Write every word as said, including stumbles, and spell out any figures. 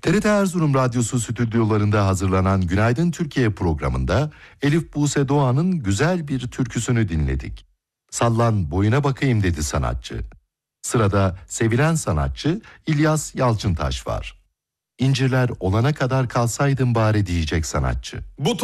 T R T Erzurum Radyosu stüdyolarında hazırlanan Günaydın Türkiye programında Elif Buse Doğan'ın güzel bir türküsünü dinledik. Sallan boyuna bakayım dedi sanatçı. Sırada sevilen sanatçı İlyas Yalçıntaş var. İncirler olana kadar kalsaydım bari diyecek sanatçı. Bu